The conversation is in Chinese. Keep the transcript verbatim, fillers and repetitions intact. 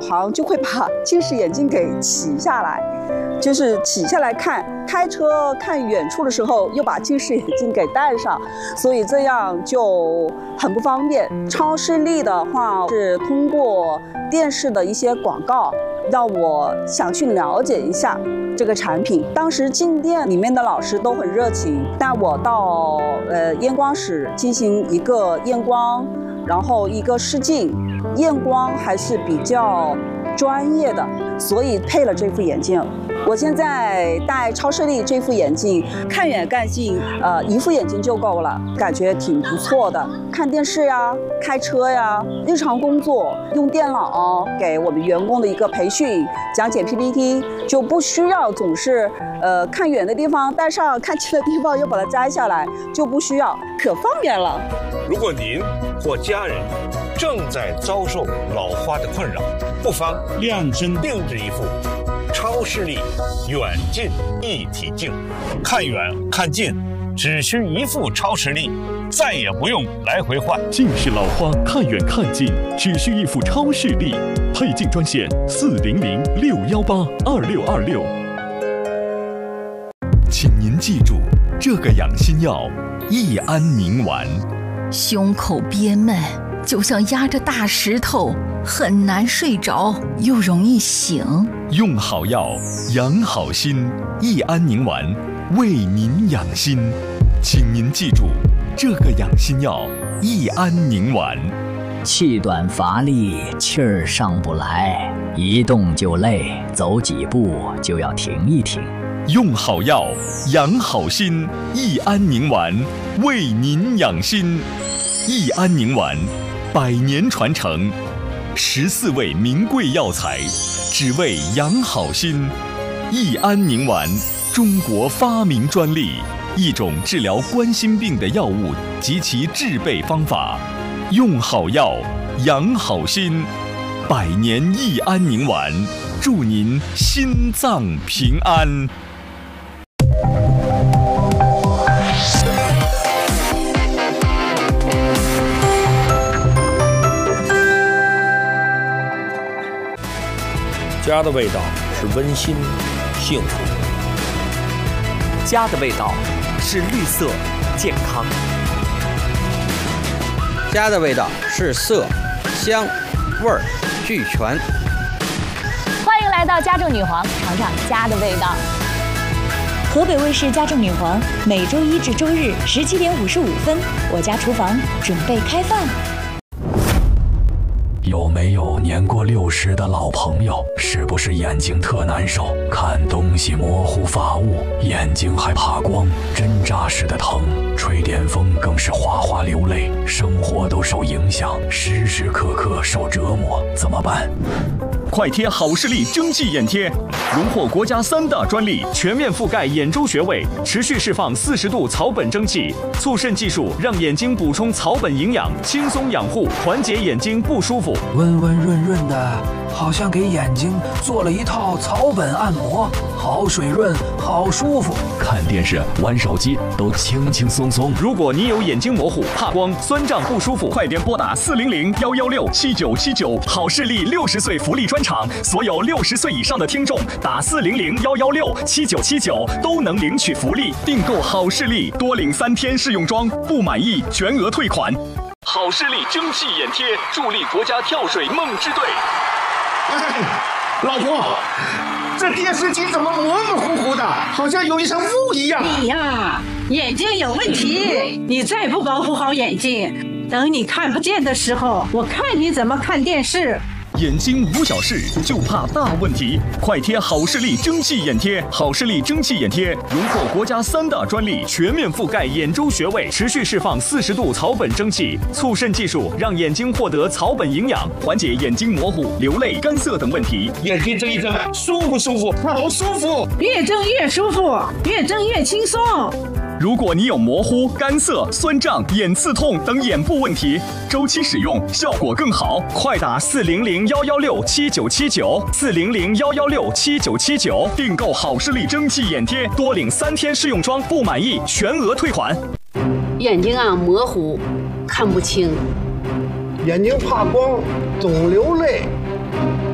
常就会把近视眼镜给起下来，就是起下来看，开车看远处的时候又把近视眼镜给戴上，所以这样就很不方便。超视力的话是通过电视的一些广告，让我想去了解一下这个产品。当时进店里面的老师都很热情，带我到呃验光室进行一个验光，然后一个试镜，验光还是比较专业的，所以配了这副眼镜。我现在戴超视力这副眼镜，看远看近，呃，一副眼镜就够了，感觉挺不错的。看电视呀，开车呀，日常工作用电脑给我们员工的一个培训，讲解 P P T， 就不需要总是呃看远的地方戴上，看近的地方又把它摘下来，就不需要，可方便了。 如果您或家人正在遭受老花的困扰，不妨量身定制一副超视力远近一体镜，看远看近只需一副超视力，再也不用来回换。 近视老花看远看近只需一副超视力，配镜专线四零零六幺八二六二六。请您记住，这个养心药益安宁丸。 胸口憋闷，就像压着大石头，很难睡着，又容易醒。 用好药，养好心，益安宁丸为您养心。请您记住，这个养心药益安宁丸。 气短乏力，气儿上不来，一动就累，走几步就要停一停。 用好药，养好心，益安宁丸为您养心。益安宁丸，百年传承，十四味名贵药材，只为养好心。益安宁丸，中国发明专利，一种治疗冠心病的药物及其制备方法。用好药，养好心，百年益安宁丸，祝您心脏平安。 家的味道是温馨、幸福。 家的味道是绿色、健康。 家的味道是色、香、味儿俱全。 欢迎来到家政女皇，尝尝家的味道。河北卫视家政女皇每周一至周日十七点五十五分，我家厨房准备开饭。 有没有年过六十的老朋友？是不是眼睛特难受，看东西模糊发雾，眼睛还怕光，针扎似的疼，吹点风更是哗哗流泪，生活都受影响，时时刻刻受折磨，怎么办？ 快贴好视力蒸汽眼贴，荣获国家三大专利，全面覆盖眼周穴位，持续释放四十度草本蒸汽，促渗技术让眼睛补充草本营养，轻松养护，缓解眼睛不舒服。 温温润润的，好像给眼睛做了一套草本按摩，好水润，好舒服。 看电视、玩手机都轻轻松松。 如果你有眼睛模糊、怕光、酸胀不舒服，快点拨打四零零幺幺六七九七九，好视力六十岁福利专场，所有六十岁以上的听众打四零零幺幺六七九七九都能领取福利。订购好视力多领三天试用装，不满意全额退款。好视力蒸汽眼贴，助力国家跳水梦之队。 哎，老婆，这电视机怎么模模糊糊的，好像有一层雾一样？ 你呀，眼睛有问题，你再不保护好眼睛，等你看不见的时候，我看你怎么看电视。 眼睛无小事，就怕大问题。快贴好视力蒸汽眼贴，好视力蒸汽眼贴荣获国家三大专利，全面覆盖眼周穴位，持续释放四十度草本蒸汽，促渗技术让眼睛获得草本营养，缓解眼睛模糊、流泪、干涩等问题。 眼睛睁一睁，舒不舒服？好舒服， 越睁越舒服，越睁越轻松。 如果你有模糊、干涩、酸胀、眼刺痛等眼部问题，周期使用效果更好。快打四零零幺幺六七九七九，四零零幺幺六七九七九，订购好视力蒸汽眼贴，多领三天试用装，不满意全额退款。 眼睛啊模糊，看不清， 眼睛怕光，总流泪。